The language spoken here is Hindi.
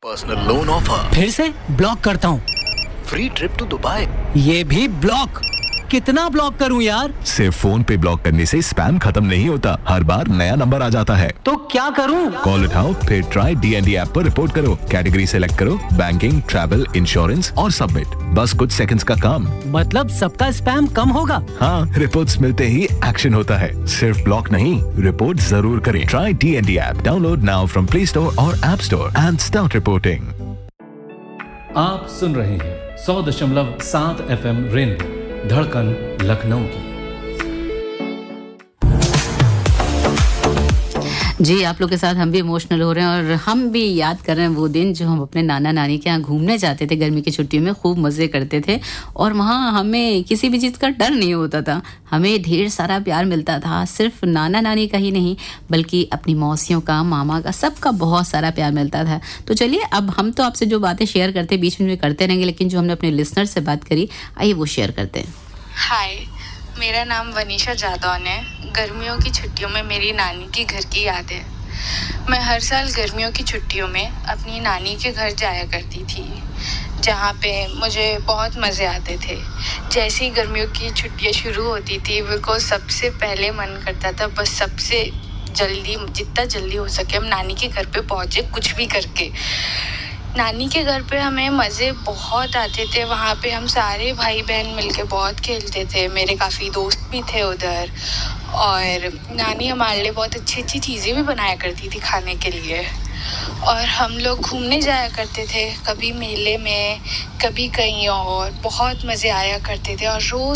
Personal loan offer. फिर से ब्लॉक करता हूँ। Free trip to Dubai. ये भी ब्लॉक। कितना ब्लॉक करूं यार? सिर्फ फोन पे ब्लॉक करने से स्पैम खत्म नहीं होता, हर बार नया नंबर आ जाता है। तो क्या करूं? कॉल उठाओ, फिर ट्राई डीएनडी ऐप पर रिपोर्ट करो, कैटेगरी सेलेक्ट करो, बैंकिंग, ट्रैवल, इंश्योरेंस और सबमिट। बस कुछ सेकंड्स का काम। मतलब सबका स्पैम कम होगा? हाँ, रिपोर्ट्स मिलते ही एक्शन होता है। सिर्फ ब्लॉक नहीं, रिपोर्ट जरूर करें। Try DND app, download now from play store और app store and start reporting. आप सुन रहे हैं 100.7 FM रेनबो, धड़कन लखनऊ की। जी, आप लोग के साथ हम भी इमोशनल हो रहे हैं और हम भी याद कर रहे हैं वो दिन जो हम अपने नाना नानी के यहाँ घूमने जाते थे गर्मी की छुट्टियों में, खूब मज़े करते थे और वहाँ हमें किसी भी चीज़ का डर नहीं होता था। हमें ढेर सारा प्यार मिलता था, सिर्फ नाना नानी का ही नहीं बल्कि अपनी मौसियों का, मामा का, सबका बहुत सारा प्यार मिलता था। तो चलिए, अब हम तो आपसे जो बातें शेयर करते बीच में करते रहेंगे, लेकिन जो हमने अपने लिसनर से बात करी, आइए वो शेयर करते हैं। हाय, मेरा नाम वनीशा जादौन है। गर्मियों की छुट्टियों में मेरी नानी के घर की याद है। मैं हर साल गर्मियों की छुट्टियों में अपनी नानी के घर जाया करती थी, जहाँ पे मुझे बहुत मज़े आते थे। जैसे ही गर्मियों की छुट्टियाँ शुरू होती थी, मेरे को सबसे पहले मन करता था बस सबसे जल्दी, जितना जल्दी हो सके हम नानी के घर पे पहुँचे, कुछ भी करके। नानी के घर पे हमें मज़े बहुत आते थे। वहाँ पे हम सारे भाई बहन मिलके बहुत खेलते थे। मेरे काफ़ी दोस्त भी थे उधर और नानी हमारे लिए बहुत अच्छी अच्छी चीज़ें भी बनाया करती थी खाने के लिए। और हम लोग घूमने जाया करते थे, कभी मेले में, कभी कहीं और। बहुत मज़े आया करते थे और रोज़